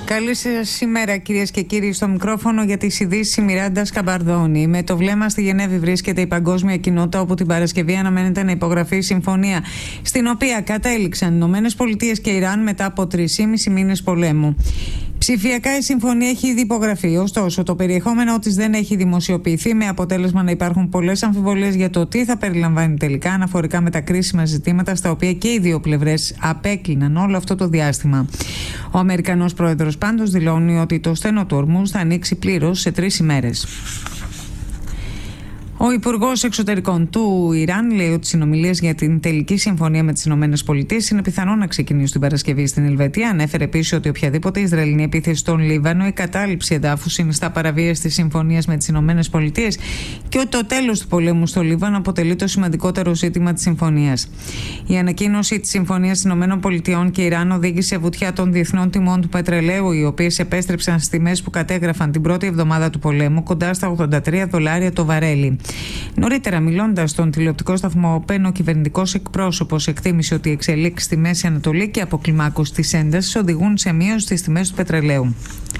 Καλή σας ημέρα, κυρίες και κύριοι. Στο μικρόφωνο για τις ειδήσεις η Μιράντα Σκαμπαρδόνη. Με το βλέμμα στη Γενέβη βρίσκεται η παγκόσμια κοινότητα, όπου την Παρασκευή αναμένεται να υπογραφεί η συμφωνία, στην οποία κατέληξαν ΗΠΑ και Ιράν μετά από 3,5 μήνες πολέμου. Ψηφιακά η συμφωνία έχει ήδη υπογραφεί, ωστόσο το περιεχόμενό της δεν έχει δημοσιοποιηθεί, με αποτέλεσμα να υπάρχουν πολλές αμφιβολίες για το τι θα περιλαμβάνει τελικά αναφορικά με τα κρίσιμα ζητήματα στα οποία και οι δύο πλευρές απέκλειναν όλο αυτό το διάστημα. Ο Αμερικανός πρόεδρος πάντως δηλώνει ότι το στένο του Ορμούζ θα ανοίξει πλήρως σε 3 ημέρες. Ο Υπουργός Εξωτερικών του Ιράν λέει ότι οι συνομιλίες για την τελική συμφωνία με τις ΗΠΑ είναι πιθανό να ξεκινήσουν την Παρασκευή στην Ελβετία. Ανέφερε επίσης ότι οποιαδήποτε Ισραηλινή επίθεση στον Λίβανο ή κατάληψη εδάφους συνιστά παραβίαση της συμφωνίας με τις ΗΠΑ και ότι το τέλος του πολέμου στο Λίβανο αποτελεί το σημαντικότερο ζήτημα της συμφωνίας. Η ανακοίνωση της συμφωνίας των ΗΠΑ και Ιράν οδήγησε βουτιά των διεθνών τιμών του πετρελαίου, οι οποίες επέστρεψαν στις τιμές που κατέγραφαν την πρώτη εβδομάδα του πολέμου, κοντά στα $83 το βαρέλι. Νωρίτερα, μιλώντας στον τηλεοπτικό σταθμό ΟΠΕΝ, ο κυβερνητικός εκπρόσωπος εκτίμησε ότι οι εξελίξεις στη Μέση Ανατολή και αποκλιμάκωση της έντασης οδηγούν σε μείωση στις τιμές του πετρελαίου.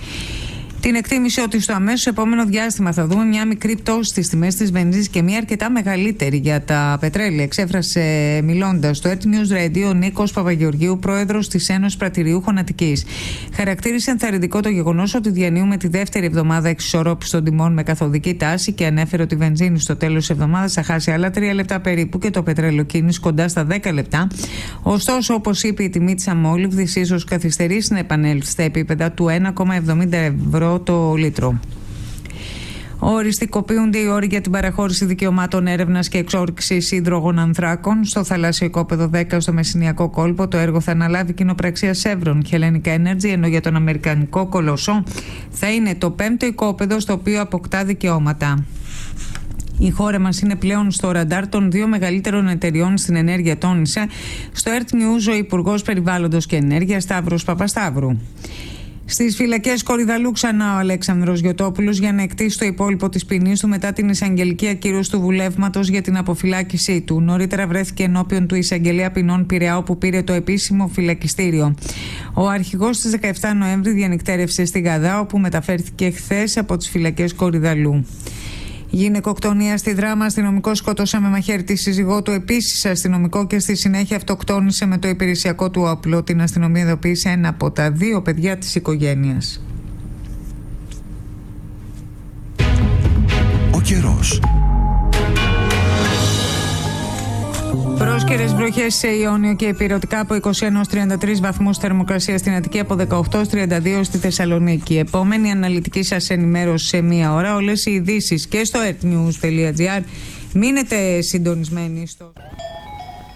Την εκτίμησε ότι στο αμέσως επόμενο διάστημα θα δούμε μια μικρή πτώση στις τιμές της βενζίνης και μια αρκετά μεγαλύτερη για τα πετρέλαια, εξέφρασε μιλώντας στο RT News Radio ο Νίκος Παπαγεωργίου, πρόεδρος της Ένωσης Πρατηριούχων Αττικής. Χαρακτήρισε ενθαρρυντικό το γεγονός ότι διανύουμε τη δεύτερη εβδομάδα εξισορρόπησης των τιμών με καθοδική τάση και ανέφερε ότι η βενζίνη στο τέλος της εβδομάδας θα χάσει άλλα 3 λεπτά περίπου και το πετρέλαιο κίνηση κοντά στα 10 λεπτά. Ωστόσο, όπως είπε, η τιμή της αμόλυβδης ίσως καθυστερήσει να επανέλθει στα επίπεδα του 1,70 ευρώ το λίτρο. Οριστικοποιούνται οι όροι για την παραχώρηση δικαιωμάτων έρευνας και εξόρυξης υδρογονανθράκων στο θαλάσσιο οικόπεδο 10 στο Μεσσηνιακό κόλπο. Το έργο θα αναλάβει κοινοπραξία Chevron Hellenic Energy, ενώ για τον αμερικανικό κολοσσό θα είναι το 5ο οικόπεδο στο οποίο αποκτά δικαιώματα. Η χώρα μας είναι πλέον στο ραντάρ των 2 μεγαλύτερων εταιριών στην ενέργεια, τόνισε στο RT News ο Υπουργός Περιβάλλοντος και Ενέργειας Σταύρος Παπασταύρου. Στις φυλακές Κορυδαλού ξανά ο Αλέξανδρος Γιωτόπουλος για να εκτίσει το υπόλοιπο της ποινής του μετά την εισαγγελική ακύρωση του βουλεύματος για την αποφυλάκησή του. Νωρίτερα βρέθηκε ενώπιον του εισαγγελέα ποινών Πειραιά, όπου πήρε το επίσημο φυλακιστήριο. Ο αρχηγός στις 17 Νοέμβρη διανυκτέρευσε στη Γαδά, όπου μεταφέρθηκε χθες από τις φυλακές Κορυδαλού. Γυναικοκτονία στη Δράμα. Αστυνομικός σκότωσε με μαχαίρι τη σύζυγό του, επίσης αστυνομικό, και στη συνέχεια αυτοκτόνησε με το υπηρεσιακό του όπλο. Την αστυνομία ειδοποίησε ένα από τα 2 παιδιά της οικογένειας. Ο καιρός. Πρόσκαιρες βροχές σε Ιόνιο και Ηπειρωτικά από 21-33 βαθμούς θερμοκρασία στην Αττική, από 18-32 στη Θεσσαλονίκη. Επόμενη αναλυτική σας ενημέρωση σε 1 ώρα. Όλες οι ειδήσεις και στο rtnews.gr. Μείνετε συντονισμένοι στο...